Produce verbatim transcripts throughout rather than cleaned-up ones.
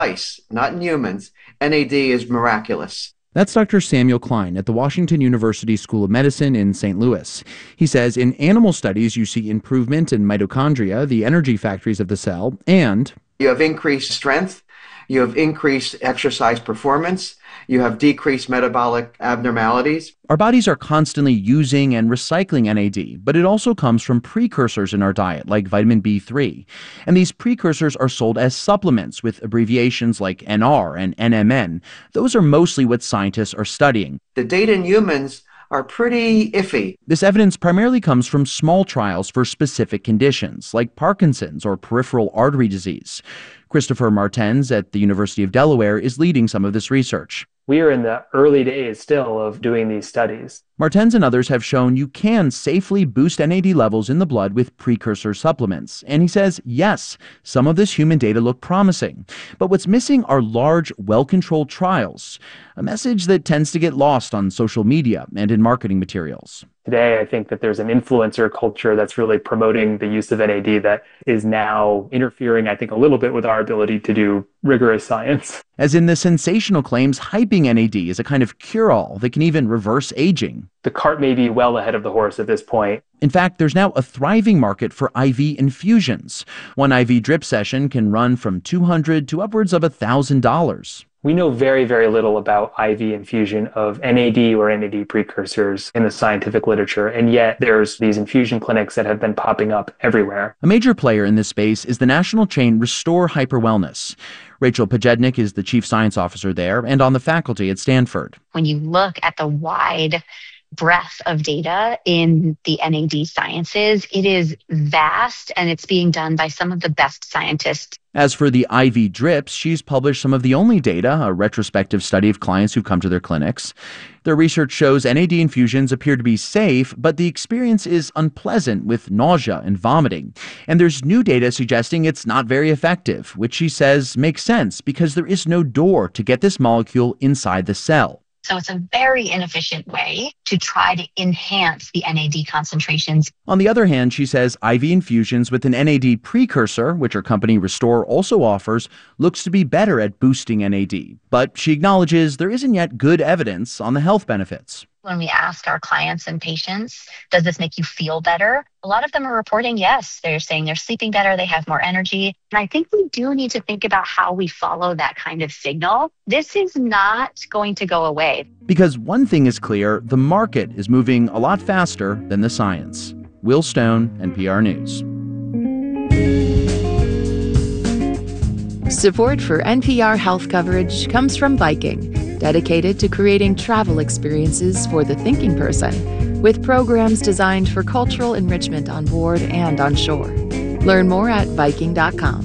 mice, not in humans, N A D is miraculous. That's Doctor Samuel Klein at the Washington University School of Medicine in Saint Louis. He says in animal studies, you see improvement in mitochondria, the energy factories of the cell, and you have increased strength, you have increased exercise performance, you have decreased metabolic abnormalities. Our bodies are constantly using and recycling N A D, but it also comes from precursors in our diet, like vitamin B three. And these precursors are sold as supplements with abbreviations like N R and N M N. Those are mostly what scientists are studying. The data in humans are pretty iffy. This evidence primarily comes from small trials for specific conditions, like Parkinson's or peripheral artery disease. Christopher Martens at the University of Delaware is leading some of this research. We are in the early days still of doing these studies. Martens and others have shown you can safely boost N A D levels in the blood with precursor supplements. And he says, yes, some of this human data look promising. But what's missing are large, well-controlled trials, a message that tends to get lost on social media and in marketing materials. Today, I think that there's an influencer culture that's really promoting the use of N A D that is now interfering, I think, a little bit with our ability to do rigorous science. As in the sensational claims hyping N A D as a kind of cure-all that can even reverse aging. The cart may be well ahead of the horse at this point. In fact, there's now a thriving market for I V infusions. One I V drip session can run from two hundred dollars to upwards of one thousand dollars. We know very, very little about I V infusion of N A D or N A D precursors in the scientific literature, and yet there's these infusion clinics that have been popping up everywhere. A major player in this space is the national chain Restore Hyper Wellness. Rachel Pojednik is the chief science officer there and on the faculty at Stanford. When you look at the wide breadth of data in the N A D sciences, it is vast, and it's being done by some of the best scientists. As for the I V drips, she's published some of the only data, a retrospective study of clients who've come to their clinics. Their research shows N A D infusions appear to be safe, but the experience is unpleasant with nausea and vomiting. And there's new data suggesting it's not very effective, which she says makes sense because there is no door to get this molecule inside the cell. So it's a very inefficient way to try to enhance the N A D concentrations. On the other hand, she says I V infusions with an N A D precursor, which her company Restore also offers, looks to be better at boosting N A D. But she acknowledges there isn't yet good evidence on the health benefits. When we ask our clients and patients, does this make you feel better? A lot of them are reporting yes. They're saying they're sleeping better, they have more energy. And I think we do need to think about how we follow that kind of signal. This is not going to go away. Because one thing is clear, the market is moving a lot faster than the science. Will Stone, N P R News. Support for N P R health coverage comes from Viking, dedicated to creating travel experiences for the thinking person, with programs designed for cultural enrichment on board and on shore. Learn more at Viking dot com.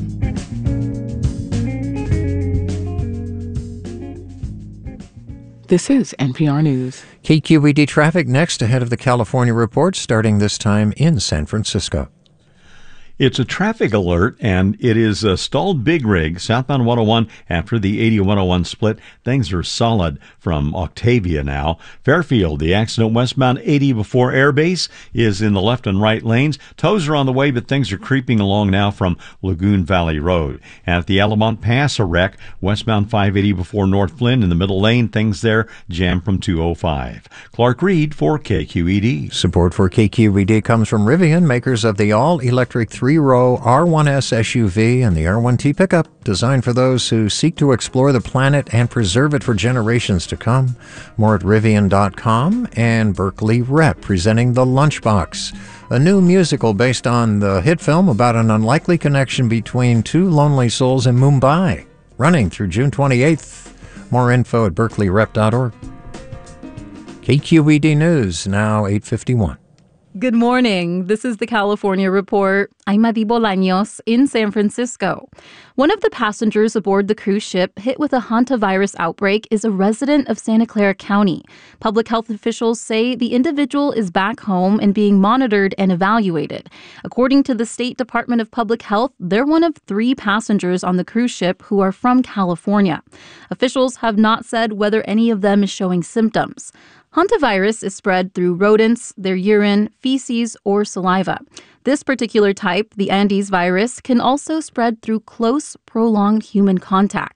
This is N P R News. K Q E D traffic next ahead of the California report, starting this time in San Francisco. It's a traffic alert, and it is a stalled big rig southbound one oh one after the eighty one oh one split. Things are solid from Octavia now. Fairfield, the accident westbound eighty before Airbase is in the left and right lanes. Tows are on the way, but things are creeping along now from Lagoon Valley Road. At the Alamont Pass, a wreck westbound five eighty before North Flynn in the middle lane. Things there jammed from two oh five. Clark Reed for K Q E D. Support for K Q E D comes from Rivian, makers of the all-electric three-row R one S S U V and the R one T pickup, designed for those who seek to explore the planet and preserve it for generations to come. More at Rivian dot com. And Berkeley Rep presenting The Lunchbox, a new musical based on the hit film about an unlikely connection between two lonely souls in Mumbai, running through June twenty-eighth. More info at Berkeley Rep dot org. K Q E D News, now eight fifty-one. Good morning. This is the California Report. I'm Adi Bolaños in San Francisco. One of the passengers aboard the cruise ship hit with a hantavirus outbreak is a resident of Santa Clara County. Public health officials say the individual is back home and being monitored and evaluated. According to the State Department of Public Health, they're one of three passengers on the cruise ship who are from California. Officials have not said whether any of them is showing symptoms. Hantavirus is spread through rodents, their urine, feces, or saliva. This particular type, the Andes virus, can also spread through close, prolonged human contact.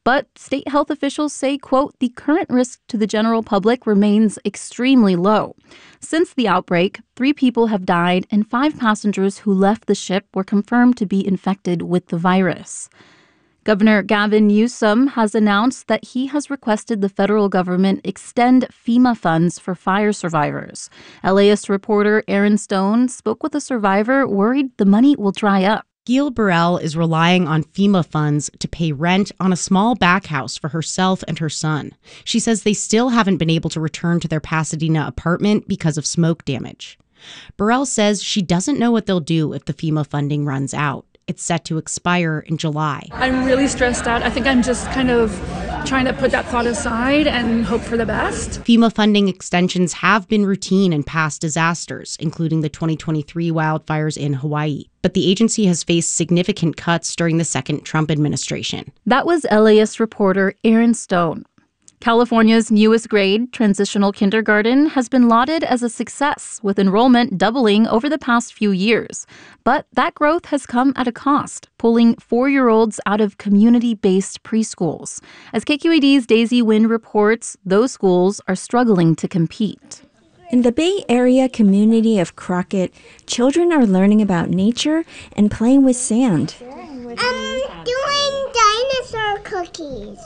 But state health officials say, quote, the current risk to the general public remains extremely low. Since the outbreak, three people have died and five passengers who left the ship were confirmed to be infected with the virus. Governor Gavin Newsom has announced that he has requested the federal government extend FEMA funds for fire survivors. L A S reporter Aaron Stone spoke with a survivor worried the money will dry up. Gail Burrell is relying on FEMA funds to pay rent on a small back house for herself and her son. She says they still haven't been able to return to their Pasadena apartment because of smoke damage. Burrell says she doesn't know what they'll do if the FEMA funding runs out. It's set to expire in July. I'm really stressed out. I think I'm just kind of trying to put that thought aside and hope for the best. FEMA funding extensions have been routine in past disasters, including the twenty twenty-three wildfires in Hawaii. But the agency has faced significant cuts during the second Trump administration. That was L A S reporter Aaron Stone. California's newest grade, transitional kindergarten, has been lauded as a success, with enrollment doubling over the past few years. But that growth has come at a cost, pulling four-year-olds out of community-based preschools. As K Q A D's Daisy Nguyen reports, those schools are struggling to compete. In the Bay Area community of Crockett, children are learning about nature and playing with sand. I'm doing dinosaur cookies.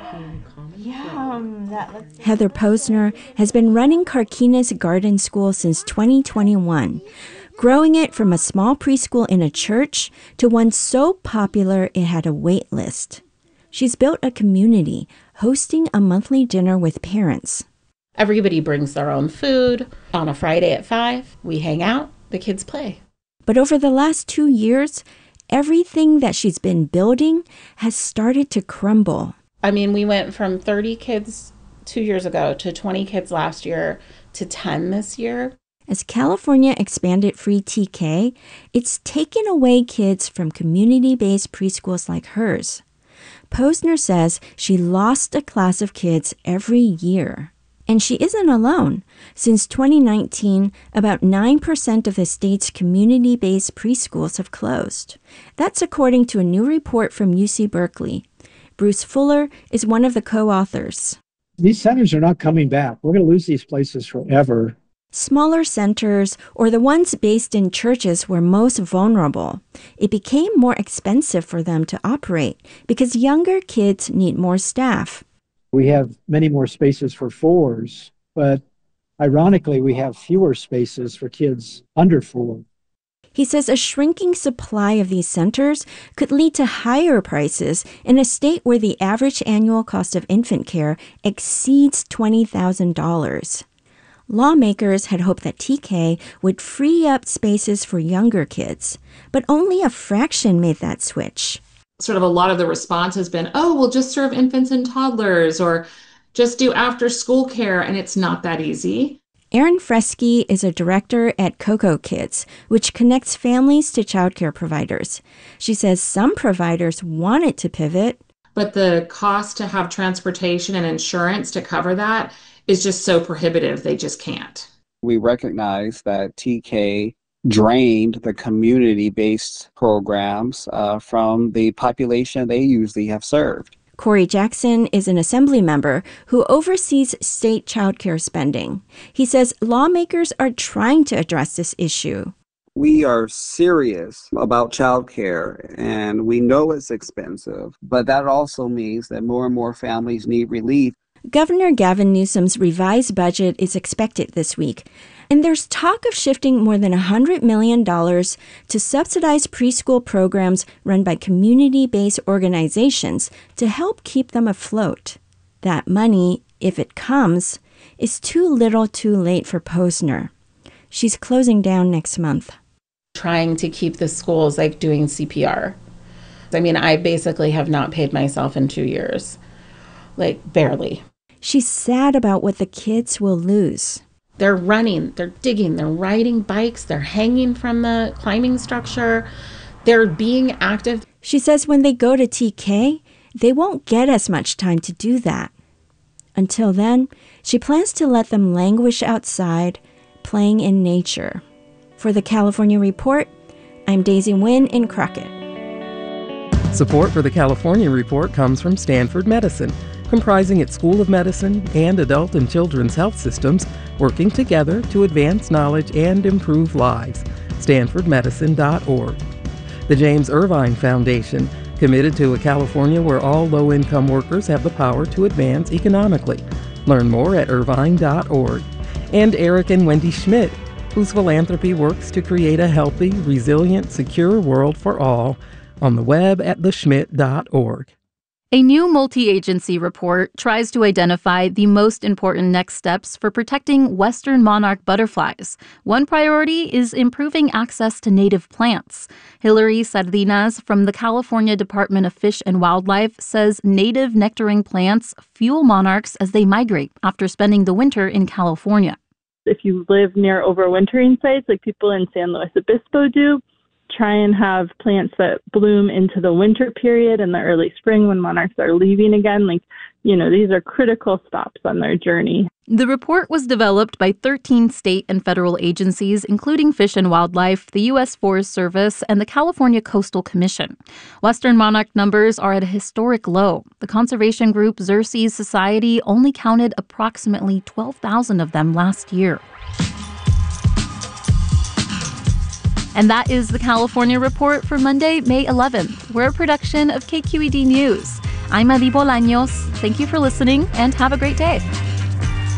Yum, that looks Heather Posner has been running Carquinez Garden School since twenty twenty-one, growing it from a small preschool in a church to one so popular it had a wait list. She's built a community, hosting a monthly dinner with parents. Everybody brings their own food. On a Friday at five, we hang out, the kids play. But over the last two years, everything that she's been building has started to crumble. I mean, we went from thirty kids two years ago to twenty kids last year to ten this year. As California expanded free T K, it's taken away kids from community-based preschools like hers. Posner says she lost a class of kids every year. And she isn't alone. Since twenty nineteen, about nine percent of the state's community-based preschools have closed. That's according to a new report from U C Berkeley. Bruce Fuller is one of the co-authors. These centers are not coming back. We're going to lose these places forever. Smaller centers, or the ones based in churches, were most vulnerable. It became more expensive for them to operate because younger kids need more staff. We have many more spaces for fours, but ironically, we have fewer spaces for kids under four. He says a shrinking supply of these centers could lead to higher prices in a state where the average annual cost of infant care exceeds twenty thousand dollars. Lawmakers had hoped that T K would free up spaces for younger kids, but only a fraction made that switch. Sort of a lot of the response has been, oh, we'll just serve infants and toddlers or just do after school care, and it's not that easy. Erin Fresky is a director at Cocoa Kids, which connects families to childcare providers. She says some providers wanted to pivot, but the cost to have transportation and insurance to cover that is just so prohibitive, they just can't. We recognize that T K drained the community-based programs uh, from the population they usually have served. Corey Jackson is an assembly member who oversees state child care spending. He says lawmakers are trying to address this issue. We are serious about child care, and we know it's expensive, but that also means that more and more families need relief. Governor Gavin Newsom's revised budget is expected this week, and there's talk of shifting more than one hundred million dollars to subsidize preschool programs run by community-based organizations to help keep them afloat. That money, if it comes, is too little too late for Posner. She's closing down next month. Trying to keep the schools like doing C P R. I mean, I basically have not paid myself in two years. Like, barely. She's sad about what the kids will lose. They're running, they're digging, they're riding bikes, they're hanging from the climbing structure, they're being active. She says when they go to T K, they won't get as much time to do that. Until then, she plans to let them languish outside, playing in nature. For the California Report, I'm Daisy Nguyen in Crockett. Support for the California Report comes from Stanford Medicine, comprising its School of Medicine and Adult and Children's Health Systems, working together to advance knowledge and improve lives. stanford medicine dot org. The James Irvine Foundation, committed to a California where all low-income workers have the power to advance economically. Learn more at irvine dot org. And Eric and Wendy Schmidt, whose philanthropy works to create a healthy, resilient, secure world for all, on the web at the schmidt dot org. A new multi-agency report tries to identify the most important next steps for protecting western monarch butterflies. One priority is improving access to native plants. Hilary Sardinas from the California Department of Fish and Wildlife says native nectaring plants fuel monarchs as they migrate after spending the winter in California. If you live near overwintering sites like people in San Luis Obispo do, try and have plants that bloom into the winter period and the early spring when monarchs are leaving again. Like, you know, these are critical stops on their journey. The report was developed by thirteen state and federal agencies, including Fish and Wildlife, the U S Forest Service, and the California Coastal Commission. Western monarch numbers are at a historic low. The conservation group Xerces Society only counted approximately twelve thousand of them last year. And that is the California Report for Monday, May eleventh. We're a production of K Q E D News. I'm Adi Bolaños. Thank you for listening and have a great day.